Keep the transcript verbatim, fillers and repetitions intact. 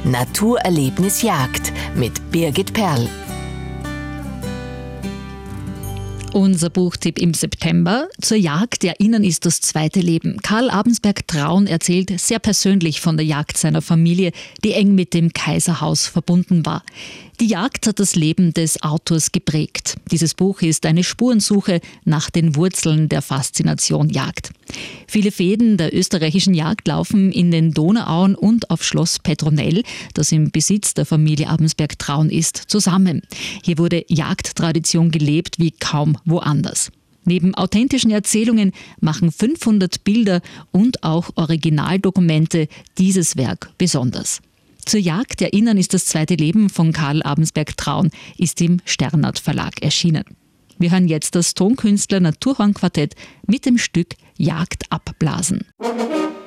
Naturerlebnis Jagd mit Birgit Perl. Unser Buchtipp im September: Zur Jagd erinnern ist das zweite Leben. Karl Abensberg-Traun erzählt sehr persönlich von der Jagd seiner Familie, die eng mit dem Kaiserhaus verbunden war. Die Jagd hat das Leben des Autors geprägt. Dieses Buch ist eine Spurensuche nach den Wurzeln der Faszination Jagd. Viele Fäden der österreichischen Jagd laufen in den Donauauen und auf Schloss Petronell, das im Besitz der Familie Abensberg-Traun ist, zusammen. Hier wurde Jagdtradition gelebt wie kaum woanders. Neben authentischen Erzählungen machen fünfhundert Bilder und auch Originaldokumente dieses Werk besonders. Zur Jagd erinnern ist das zweite Leben von Karl Abensberg-Traun, ist im Sternert Verlag erschienen. Wir hören jetzt das Tonkünstler Naturhorn-Quartett mit dem Stück Jagd abblasen.